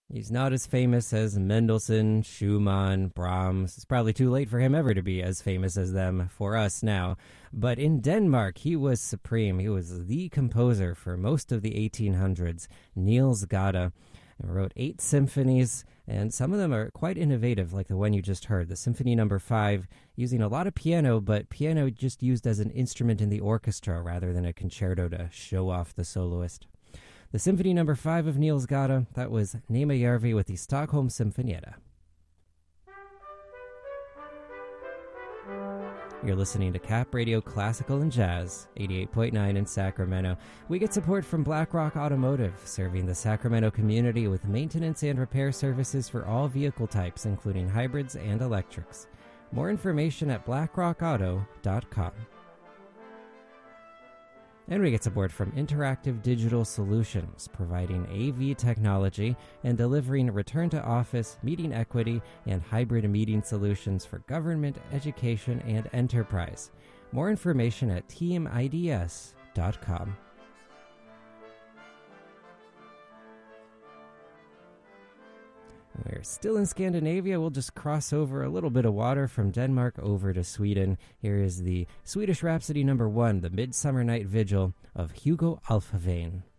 He's not as famous as Mendelssohn, Schumann, Brahms. It's probably too late for him ever to be as famous as them for us now. But in Denmark, he was supreme. He was the composer for most of the 1800s, Niels Gade. He wrote 8 symphonies, and some of them are quite innovative, like the one you just heard, the Symphony Number 5, using a lot of piano, but piano just used as an instrument in the orchestra rather than a concerto to show off the soloist. The Symphony Number 5 of Niels Gade, that was Nehmejärvi with the Stockholm Symphonietta. You're listening to Cap Radio Classical and Jazz, 88.9 in Sacramento. We get support from BlackRock Automotive, serving the Sacramento community with maintenance and repair services for all vehicle types, including hybrids and electrics. More information at blackrockauto.com. And we get support from Interactive Digital Solutions, providing AV technology and delivering return-to-office, meeting equity, and hybrid meeting solutions for government, education, and enterprise. More information at teamids.com. We're still in Scandinavia. We'll just cross over a little bit of water from Denmark over to Sweden. Here is the Swedish Rhapsody No. 1, the Midsummer Night Vigil of Hugo Alfvén.